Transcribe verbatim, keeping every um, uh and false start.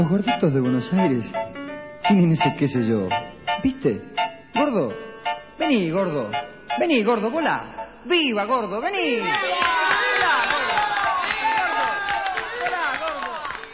Los gorditos de Buenos Aires tienen ese qué sé yo. ¿Viste? Gordo. Vení, gordo. Vení, gordo, volá. ¡Viva, gordo! ¡Vení!